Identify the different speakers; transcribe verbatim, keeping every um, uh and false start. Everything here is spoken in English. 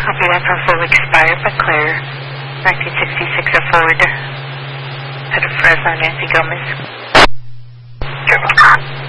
Speaker 1: Copy that for full expired but clear. nineteen sixty-six a Ford. Out of Fresno, Nancy Gomez.